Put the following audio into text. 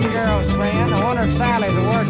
girl's friend. I want her Sally to work